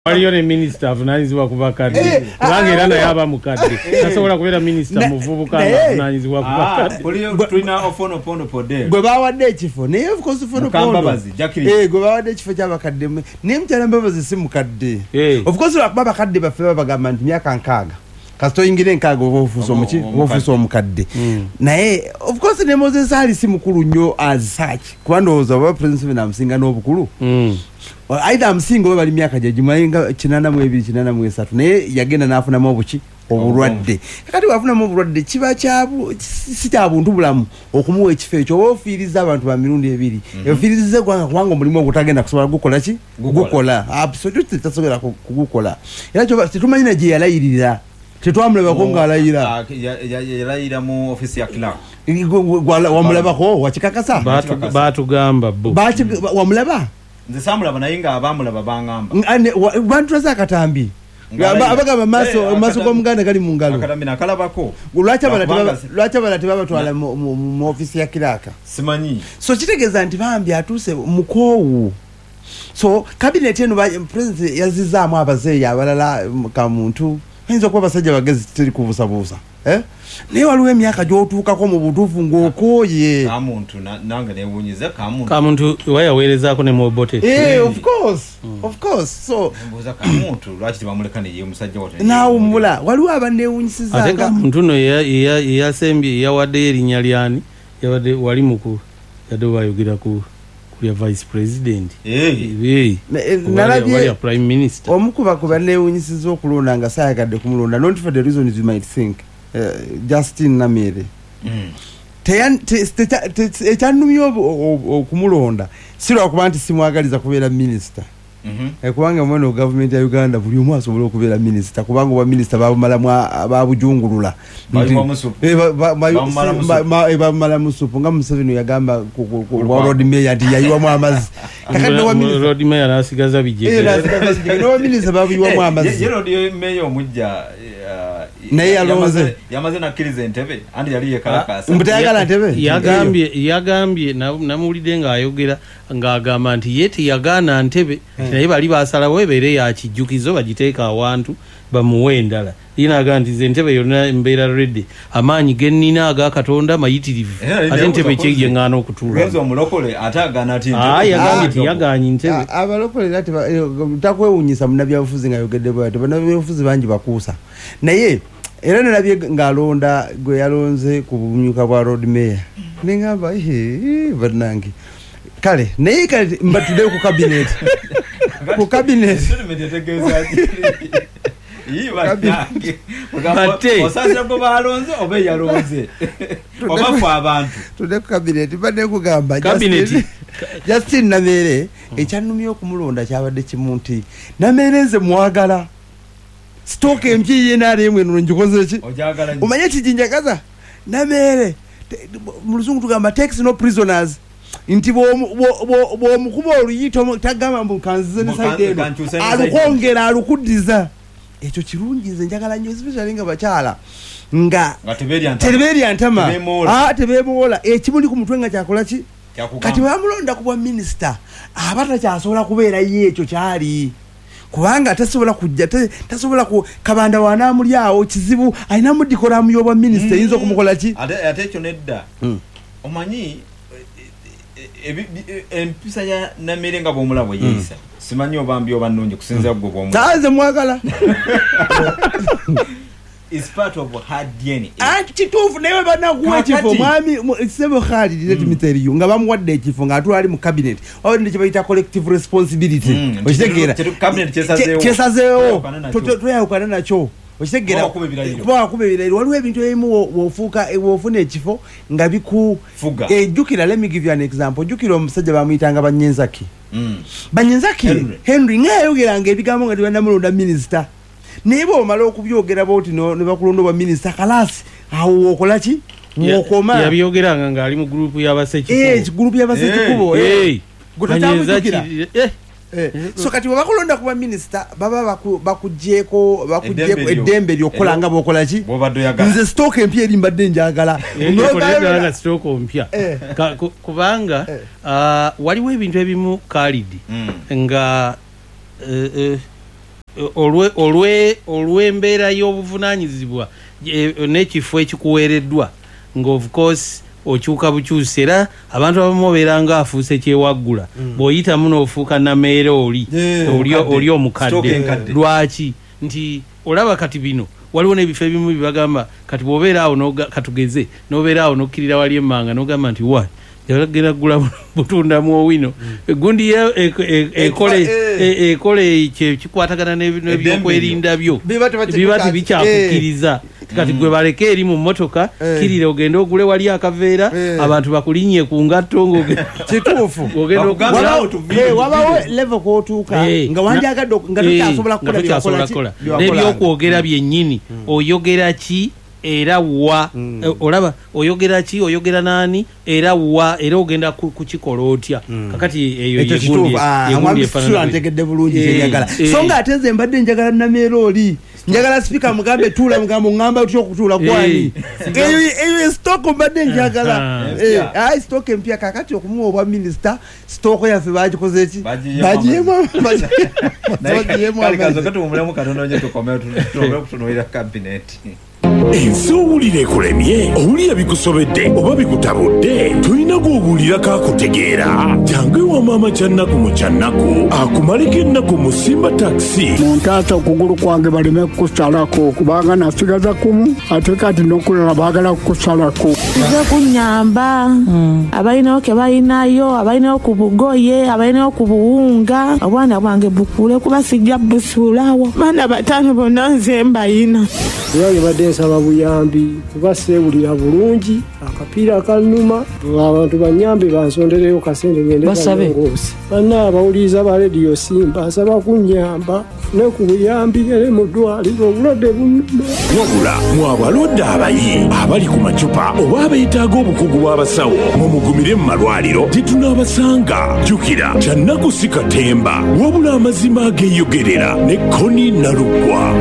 waliyo ne minister avunanyizibwa ku bakadde kubanga era naye aba mukadde tasobola kubeera minister muvubuka avunanyizibwa ku bakadde tulina ofonopono podel gwe bawadde ekifo naye of course ofonopono gwe bawadde ekifo ky'abakadde naye mukyala Mbabazi si mukadde of course lwakuba abakadde baffe babagamba nti myaka 6 kasito ingire 6 obufuusa omukadde naye of course ne Moses ali si mukulu nnyo as such kuba ndowooza oba president amusinga n'obukulu aidha amusinga oba bali myaka gyagimalinga 82 naye yagenda n'afunamu obuki obulwadde kakati wafunamu obulwadde kiba si kya buntu bulamu okumuwa ekifo ekyo oba ofiiriza abantu ba mirundi ebiri efiirize kubanga omulimu ogutagenda kusobola gukola ki gukola absolutely tasobola kugukola era tetumanyi na gye yalayirira tetwamulabako ng'alayira yalayira mu ofisi ya clerk wamulabako wakikakasa baatugamba bo wamulaba nze saamulaba naye nga abaamulaba bangamba bantulaza akatambi abagamba maaso g'omuganda gali mu ngalo akatambi nakalabako lwaki abala tebabatwala mu ofisi ya kiraka simanyi so kitegeeza nti bambi atuuse mukoowu so kabineti eno president yazizaamu abazeeyi abalala ka muntu ayinza okuba abasajja bagezi teri kubuusabuusa naye waliwo emyaka gy'otuukako mu butuufu ng'okooye kamuntu nange newunyiza kamuntu wayaweerezaako ne mobote of course so mbuuza kamuntu lwaki tebamuleka ne ye musajja wote naawummula waliwo abanneewunyisizanga ate kamuntu no eyasembye yawaddeyo erinnya lyani yawadde wali muku yadde bayogera ku ya vice president nalabye prime minister omukuba ku banneewunyisiza okulonda nga saayagadde kumulonda not for the reasons you might think Justin Namere ekyannumya okumulonda si lwakuba nti simwagaliza kubeera minisita kubanga omwana wa gavumenti ya Uganda buli omu asobola okubeera minisita kubanga oba minisita babujungulula bamala musupu nga Museveni yagamba wa road mayor nti yayiwamu amazzi road mayor n'asigaza bijjeowa minisita babuyiwamu amazzi naye yamaze nakkiriza entebe anti yali yekalakasa mbutayagala ntebe yagambye namuwulidde ng'ayogera ng'agamba nti ye teyagaana ntebe naye bali basalawo ebeere yakijjukizo bagiteeka awantu bamuwe endala yinagamba nti ze ntebe yonna mbeera redde amaanyi gennina aga Katonda mayitirivu ate ntebe kyeyeŋŋaana okutuulagambye tiyagaanyi ntebe abalokole takwewunyisa munnabyabufuzi nga yogedde bwatyo bannabyabufuzi bangi bakuusa naye era nalabye ng'alonda gwe yalonze ku bumyuka bwa road mayor nengamba bannange kale naye kale mbatudde ku kabineti osasira gwe balonze oba yalonze obafu abantu tudde ku kabineti badde kugamba Justin Namere ekyannumya okumulonda kyabadde kimu nti Namere nze mwagala stoke empyi ye NRM eno ngikoze ki omanye kijinjagaza Namere mu luzungu tugamba takes no prisoners nti bw'omukuba oluyito tagamba mbu kanzize ne saidi eno alukwongera alukuddiza ekyo kirungi nze njagala nnyo especially nga bakyala nga tebeerya ntama tebeemuwola ekimuli ku mutwe nga kyakola ki kati bamulonda ku bwa minisita aba takyasobola kubeera ye ekyo kyali kubanga tasobola kujja tasobola kabanda wanaamuli awo kizibu alina mudikoramu y'obwa minisita eyinza okumukola ki ate ekyo nedda omanyi empisa ya Namere nga bw'omulabo yeeyisa simanyi obambi oba nnungi kusinzira gwe bw'omulabo mwagala is part of hard DNA kituufu naye banakuwa ekifo mwami sebo Khalid let me tell you nga bamuwadde ekifo ng'atula ali mu cabinet oba ndi kyebayita collective responsibility okitegeera kyesazeewo tweyawukana nakyo okitegeera kuba wakuba ebirayiro waliwo ebintu ebimu wofuna ekifo nga bikufuga ejjukira let me give you an example jjukira omusajja bamuyitanga Banyenzaki Henry ngaayogeranga ebigambo nga tebannamulonda minisita naye bw'omala okubyogera bwoti ne bakulonda obwa minisita kalasi awo wokola ki wokoma yabyogeranga ng'ali mu gurupu y'abasekikubo so kati webakulonda kuba minisita baba bakugjeeko eddembe lyokukola nga bwokola ki nze sitooka empya eri mbadde njagala sitooka ompya kubanga waliwo ebintu ebimu Khalid nga olw'embeera y'obuvunaanyizibwa n'ekifo ekikuweereddwa nga of course okyuka bukyusi era abantu abamu obeera nga afuuse kyewaggula bw'oyitamu n'ofuuka nameera oli omukadde lwaki nti olaba kati bino waliwo n'ebifo ebimu bibagamba kati bw'obeera awo katugeze n'obeera awo n'okkirira wali emmanga n'ogamba nti wa yagenda gula butundamu owino egundi ekole kikwatagana n'ebyokwerinda byo biba tibikyakukkiriza kati gwe baleke eri mu mmotoka kirire ogende ogule wali akaveera abantu bakulinye ku ngatto kituufu wabawo level kwotuuka nga wanjagadde nga tokyasobola kukola n'ebyokwogera byennyini oyogera ki era wa olaba oyogera ki oyogera nani era wa era ogenda kukikola otya kakati eyo yegundi efanantegedde bulungi kyeyagala so nga ate nze mbadde njagala nameera oli njagala sipika mugambe tuula mugambo ngamba tutya okutuula kwani eyo stock mbadde njagala ai stock empya kakati okumuwa obwa minister stock yaffe bagikoze ki bagiyemu ensi owulira ekulemye owulira bikusobedde oba bikutabudde tulina gw'owulirako akutegeera jangu ewa maama kyannaku mu kyannaku akumaleko ennaku mu Simba Taxi muntaata okugulu kwange baleme kukusalako kubanga nasigaza kumu ate kati n'okulala baagala kukusalako nze kunyamba abalinayo ke balinayo abalinayo ku bugoye abalinayo ku buwunga obwana bwange bukule kuba sijja busulawo baana bataano bonna nze mbayina nsaba buyambi kuba seewulira bulungi akapiira akanuma abantu banyambe bansondereyo kasente ngende bangoose banna abawuliriza ba rediyo Simba nsaba kunyamba ne ku buyambi ere mu ddwaliro obulwadde bunuma wabula mu abalwadde abayi abali ku macupa oba abeetaaga obukugu bw'abasawo mumugumire mu malwaliro tetunaabasanga jjukira kyannaku si katemba wabula amazima ageeyogerera ne Koni Naluggwa.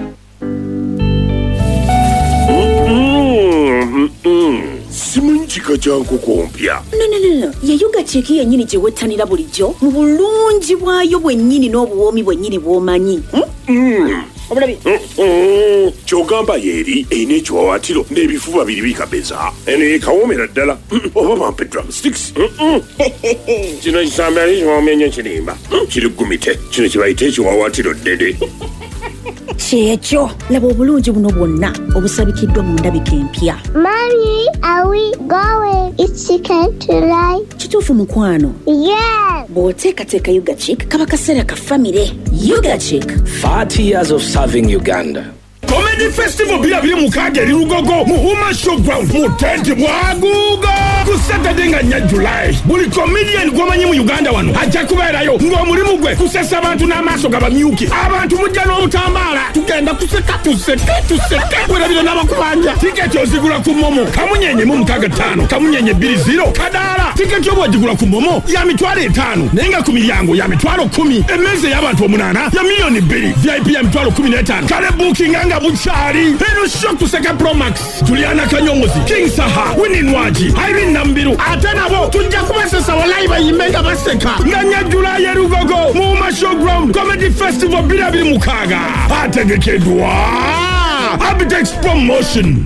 Simanyi kika kya nkoko mpya. No. Yayuga cheki yennyini gye wettanira bulijjo mu bulungi bwayo bwennyini n'obuwoomi bwennyini bw'omanyi. Obulabi. Kyogamba yeeri erina ekiwawaatiro n'ebifuba biri bikabeza. Eno yekawoomera ddala. Oba bampe drumsticks. Kino kisambe ali kiwoomya nnyo kirimba. Kiri gumite. Kino kye bayita ekiwawaatiro ddede. Kyekyo laba obulungi buno bwonna obusabikiddwa mu ndabika empya. Mommy, are we going? It's chicken tonight. Kituufu mukwano? Yes. Bw'oteekateeka Yuga Chick kaba kaseera ka famire. Yuga Chick. 30 years of serving Uganda. Comedy Festival birabiri mukage lirugogo muhuma showground mutenti bwagugo ku Saturday nga nya July buli comedian gwomanyi mu Uganda wano ajja kubeerayo ng'omulimu gwe kusesa abantu n'amaaso gabamyuki abantu mujja n'obutambaala tugenda kuseka werabira n'abakubanja tiketi ozigula ku Momo kamunyenye mu 65 kamunyenye 20 kadaala tiketi oba ogigula ku Momo ya mitwalo 5 naye nga ku miryango ya mitwalo 10 emmeeza y'abantu 8 ya milioni 2 VIP ya mitwalo 15 kale booking nga buchari eno shock kuseka Pro Max Juliana Kanyongozi King Saha Winnie Nwaji Irene Nambiru ate nabo tujja kubasesa walayi bayimenga baseka nga July Rugogo mu Showground Comedy Festival birabiri mukaga ategekedwa Abitex Promotion.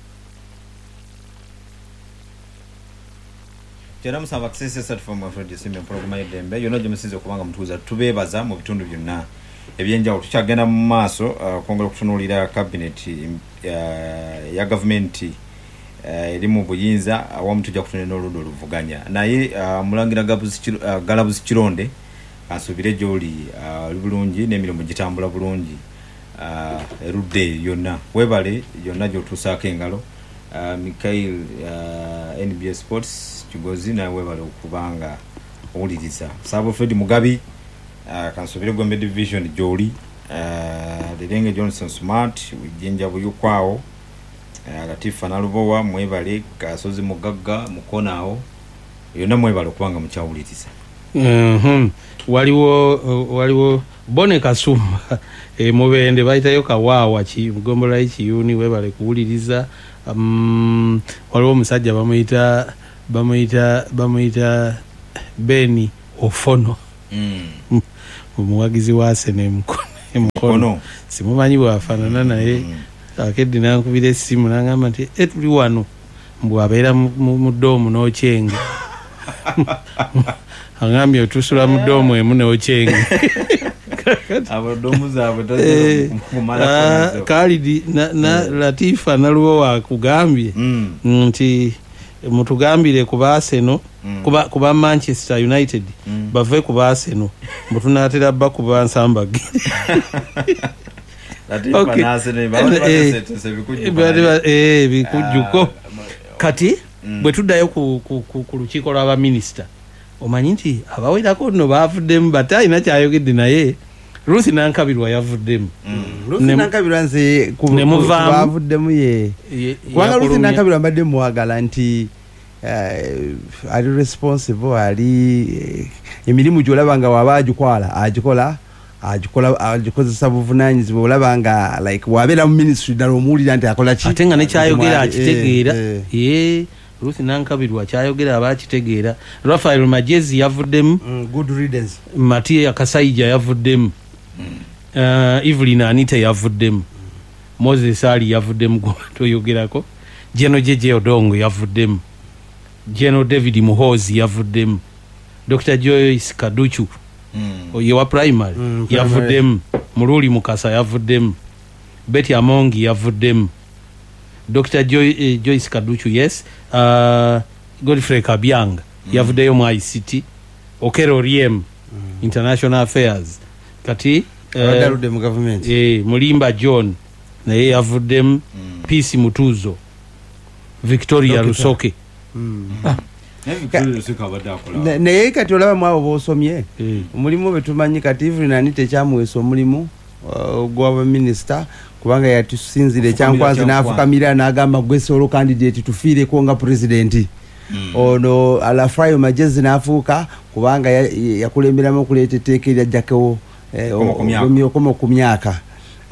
Jera musaba kisese platform of radio Simba program yedembe yono jemusize okubanga mutuza tubebaza mu bitundu byonna ebyenjawulo tukyagenda mu maaso kwongera okutunuulira cabinet ya government eri mu buyinza awamu tujja kutunula n'oludda oluvuganya naye mulangira Galabuzi Kironde asuubire gy'oli bulungi n'emirimu gitambula bulungi erudde yonna webale yonna gy'otuusaako engalo Mikael NBS Sports Kigozi naye webale okubanga owuliriza Sabo Fred Mugabi kansubire Gombe Division Joli Lirenge Johnson Smart wijinja buyukwao Latifa Nalubowa mwebale Kasozi Mugagga mukonao yonna mwebale okubanga mukyawuliriza. Waliwo Bone Kasumba mubende bayitayo Kawawa ki mugombola ekiyuni webale kuwuliriza. Waliwo omusajja bamuyita Beni Ofono. Omuwagizi wa Sene Mukone mukono simumanyi bwafaanana naye akedde nankubira essimu nangamba nti tuli wano mbw abeera mu ddoomu n'okyenge angambye otusula mu ddoomu emu n'okyenge Khalid na Latifa naluwo wakugambye nti mutugambire ku Arsenal kuba Manchester United bave ku Arsenal mutunatera bba ku Nsambage bikujjuko kati bwe tuddayo ku lukiiko lw'abaminisita omanyi nti abawerako nno baavuddemu bate alina kyayogedde naye Ruth Nankabirwa yavuddemu Nankabirwa nze kubavuddemu ye kubanga Ruth Nankabirwa mbadde muwagala nti ali responsible ali emirimu gy'olaba nga waba agikwala agikozesa buvunanyizibwa olaba nga like wabeera mu ministry ddala omuwulira nti akola ki ate nga nekyayogera akitegeera Ruth Nankabirwa kyayogera aba akitegeera Rafael Majezi yavuddemu good riddance Matia Kasaija yavuddemu Evelyn Anita yavuddemu Moses Ali yavuddemu toyogerako Jeno Jeje Odongo yavuddemu Jeno David Muhozi yavuddemu Dr. Joyce Kaduchu oye wa primary yavuddemu Mululi Mukasa yavuddemu Betty Amongi yavuddemu Dr. Joyce Kaduchu yes Godfrey Kabyanga yavuddeyo mu ICT Okero Riem International Affairs kati mu government Mulimba John naye yavuddemu Peace Mutuzo Victoria Rusoke naye kati olaba mwabo bosomye omulimu betumanyi kati Evelyn Anita ekyamuweesa omulimu gw'abaminisita kubanga yatusinzira ekyankwanzi n'afukamira n'agamba gwe solo candidate tufiireko nga president ono Alafrayo Majezi n'afuuka kubanga yakulemberamu okuleeta etteeka eryajjakewo okoma ku myaka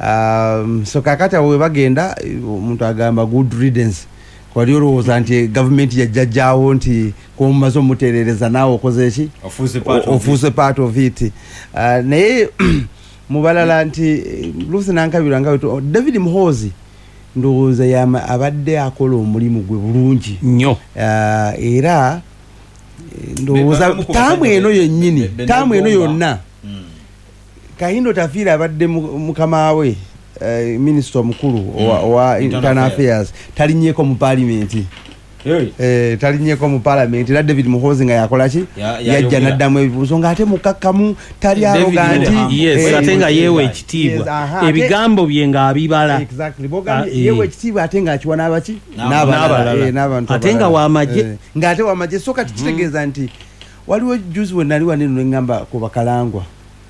so kakati awo we bagenda omuntu agamba good riddance kwali olowooza nti gavumenti yajjajjaawo nti komumaze omutereereza naawe okoze eki ofuuse part of it naye mubalala nti Ruth Nankabirwa nga David Muhozi ndowooza abadde akola omulimu gwe bulungi nnyo era ndowooza taamu eno yennyini taamu eno yonna Kahindo Tafiira abadde mukama we minisita omukulu owa internal affairs talinnyeko mu palimenti talinyeko mu parliament era David Muhozi nga yakola ki yajja naddamu ebibuuzo ng'ate mukakkamu tali aroganti ate nga yeewa ekitiibwa ebigambo bye ng'abibala yeewa ekitiibwa ate ng'akiwa n'abaki n'abantu ate nga wamagye ng'ate wamagye so kati kitegeeza nti waliwo juzi we nali waneno ne ŋŋamba ku bakalangwa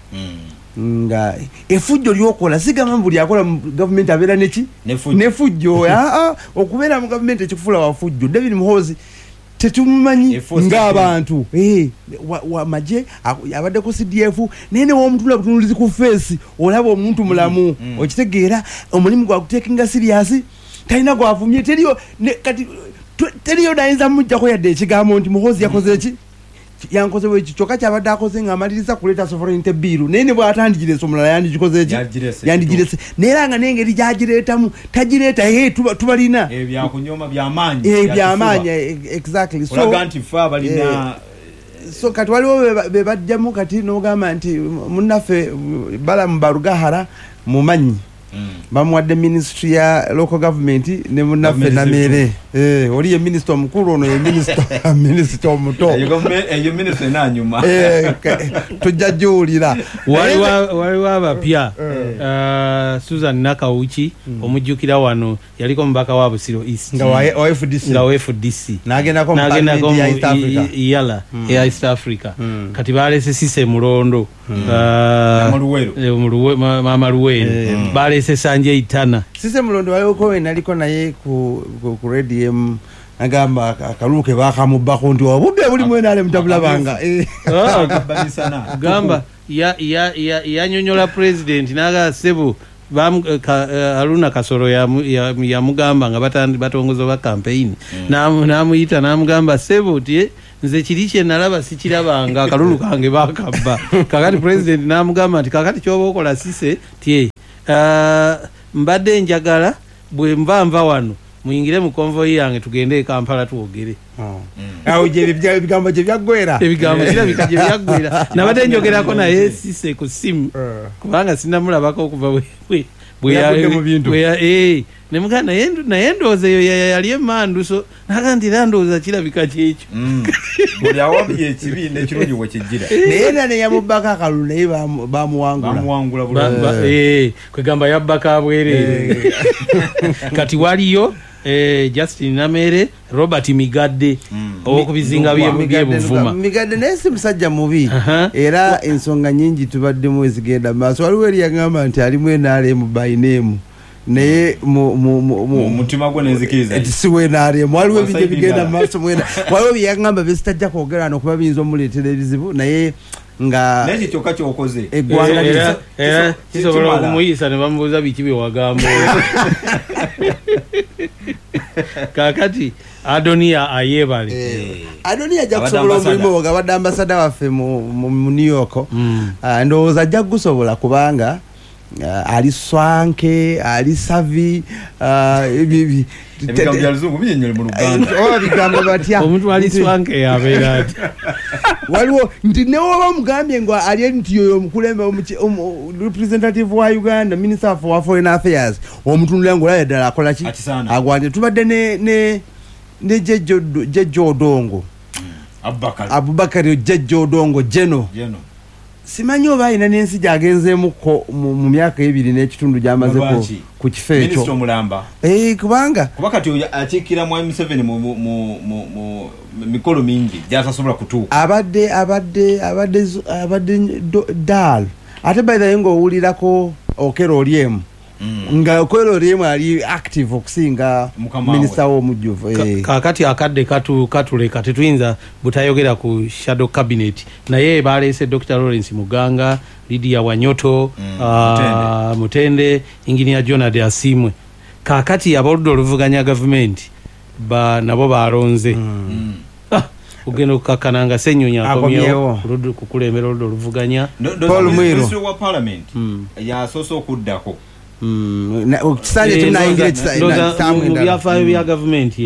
nga efujjo lyokola sigamba buli akola mu gavumenti abeera neki nefujjo okubeera mu gavumenti ekikufuula wafujjo David Muhozi tetumumanyi ng'abantu wamagye abadde ku CDF naye newomutula butunulizi ku feesi olaba omuntu mulamu okitegeera omulimu gwakuteekinga siriyasi talina gwavumye teriyo nayinza mujjako yadde ekigambo nti Muhozi yakoze eki yankoze wechi choka kyabadde akoze ng'amaliriza kuleeta sovereignty bill naye ne bw'atandikiresa omulala yandikikoze eki yandigirese naye nga n'engeri gyagireetamu tagireeta tubalina ebyakunyoma by'amaanyi exactly so kati waliwo be bajjamu kati n'ogamba nti munnaffe Balamu Barugahara mumanyi bamuwadde ministry ya local government ne munnaffe Namere oli ye minister omukulu ono ye minister omuto eyo minister nanyuma tujja juulira waliwo abapya Susan Nakawuki omujjukira wano yaliko mubaka wa Busiro East nga FDC nagendako yala East Africa kati balese Sise Mulondo Mama Luwero balese Sanje Itana Sise Mulondo waliwo we naliko naye ku radio agamba akaluke bakamubako nti obubbe buli mwene ale mutabulabanga gamba yanyonyola president naga sebo Haruna Kasoro yamugamba nga batongoza ba campaign namuyita namugamba sebo tie nze kiri kye nalaba sikirabanga akalulu kange bakabba kakati president namugamba nti kakati kyoba okola sise tie mbadde njagala bwe nva wano muyingire mu konvoyi yange tugende e Kampala tuwogere awo ebigambo gye byaggwera ebigambo kirabika gye byaggwera nabadde njogerako naye sise ku simu kubanga sinamulabako okuva nemugaa naye ndowooza eyo yali emandu so naga nti era ndowooza kirabika kyekyo buli awabi ekibi n'ekirungi bwe kijjira naye era neyamubbako akalulu naye bamuwangula kwegamba yabbako abwereere kati waliyo Justin Namere Robert Migadde okubizinga bye buvuma Migadde naye si musajja mubi era ensonga nyingi tubaddemu ezigenda maaso waliwo eri yagamba nti alimu NRM by name naye mutima gwe nenzikiriza siwe NRM waliwo ebintu bigenda maaso mwena waliwo byagamba bisitajja kwogera nokuba biyinza omuleetera ebizibu naye nga naye kyokka kyokoze eggwanga kisobola okumuyisa ne bamubuuza biki bye wagamba kakati Adonia ayebale Adonia ajja kusobola omulimu nga badde ambasada waffe mu New York ndowooza ajja kusobola kubanga ali swanke ali savi ebigambo bya luzungu binyonyole mu Luganda bigambo batya omuntu ali swanke yabeera ati waliwo nti newoba mugambye ngo ali nti yoyo omukulembe representative wa Uganda minister for foreign affairs omutunula ngo laye ddala akola ki agwanje tubadde ne Jejjo Odongo Abubakar Jejjo Odongo Jeno simanyi oba ayina n'ensi gyagenzeemu mu myaka 2 n'ekitundu gyamaze ku kifo ekyo minisita omulamba kubanga kuba kati akiikira mu M7 mu mikolo mingi gyatasobola kutuuka abadde dal ate by the way ng'owulirako Okero Oryemu nga Okero Oryemu ali active okusinga minisita w'omujjuvu kakati akadde katuleka tetuyinza butayogera ku shadow cabinet naye baleese Dr. Lawrence Muganga Lydia Wanyoto Mutende Engineer Jonah de Asimwe kakati aboludde oluvuganya government nabo balonze ugenda okukakananga Ssennyonyi akomyewo kukulembera oluvuganya Paul Mwiro wa parliament yasoose okuddako byafaayo bya gavumenti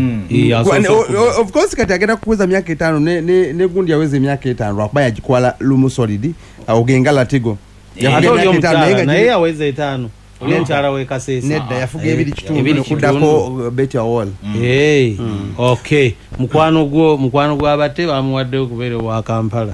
of course kati agenda kukuza myaka 5 ne gundi yaweza emyaka 5 akuba yagikwala lumu solid ogenga latigo naye yaweza 5 olyenkyala wekasesa nedda yafuga ebiri kitundu kuddako better wall okay mukwano gwo abatte bamuwadde okubeera wa Kampala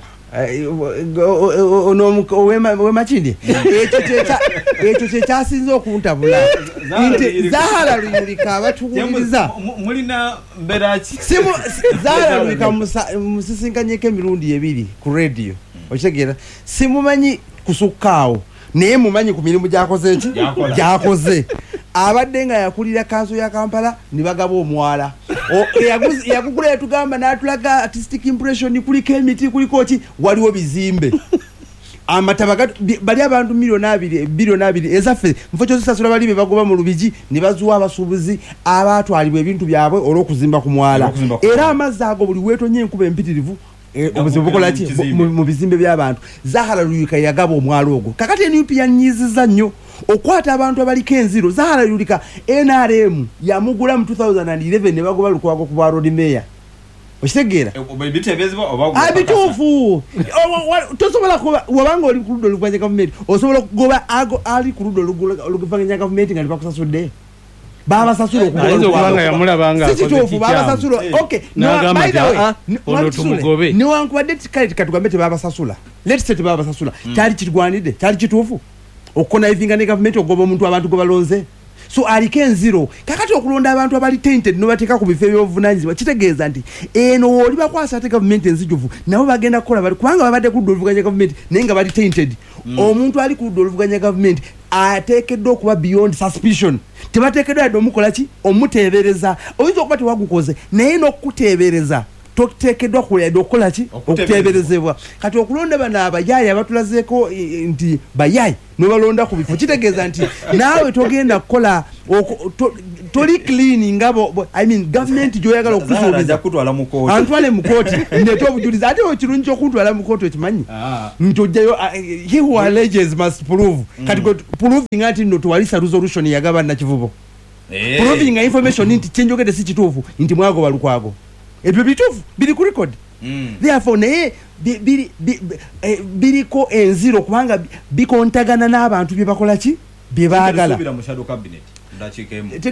wemakindi ekyo kyekyasinze okuntabula nti Zahara Luyulika abatuwuliriza mulina mberaki Zahara Luyulika musisinkanyeko emirundi 2 ku radio okitegeera simumanyi kusukkaawo naye mumanyi ku mirimu gyakoze abadde nga yakulira kanso ya Kampala nibagaba omwala yakugula yatugamba n'atulaga artistic impression kuliko emiti kuliko ki waliwo bizimbe amataba bali abantu bilioni 2 ezaffe mfo kyo sasula bali bebagoba mu Lubigi nibazuwa abasuubuzi abatwalibwa ebintu byabwe olw'okuzimba ku mwala era amazzi ago buli weetonye enkuba empitirivu obuzibu bukola ki mu bizimbe by'abantu Zahara Luyulika yagaba omwala ogwo kakati NUP yanyiziza nnyo okwata abantu abaliko enziro Zahara Luyulika NRM yamugula mu 2011 ne bagoba lukwago ku bwa road mayor okitegeera abituufu tosobola kuba wabanga oli ku ludda oluvuganya gavumenti osobola kugoba ali ku ludda oluvuganya gavumenti nga libakusasudde babasasula okubanga yamulabanga sikituufu babasasula okay by the way niwankubadde kale katugambe tebabasasula let's say tebabasasula kyali kitugwanidde kyali kituufu okukonaivinga ne gavumenti ogoba omuntu abantu gwe balonze so aliko enziro kakati okulonda abantu abali tainted nobateeka ku bifo ebyobuvunanyizibwa kitegeeza nti eno oli bakwasa ate gavumenti enzijuvu nabo bagenda kukola bali kubanga babadde ku ludda oluvuganya gavumenti naye nga bali tainted omuntu ali ku ludda oluvuganya gavumenti ateekeddwa okuba beyond suspicion tebateekeddwa yadde omukola ki omuteebereza oyinza okuba tewagukoze naye n'okuteebereza toteekeddwa kuyadde okukola ki okuteeberezebwa kati okulonda bano abayaayi abatulazeeko nti bayaayi nobalonda ku bifo kitegeeza nti naawe togenda kukola toli clean ngabo I mean government joyagala okusuubiza kutwala mu kooti antwale mu kooti ndeto obujulizi ate okirungi okuntwala mu kooti ekimanyi ntojjayo he who alleges must prove kati proving ati no twalisa resolution yagaba na kivubo proving information nti chenjogede si kituufu nti mwago balukwago ebyo bituufu biri ku record therefore naye biriko enziro kubanga bikontagana n'abantu bye bakola ki bye baagala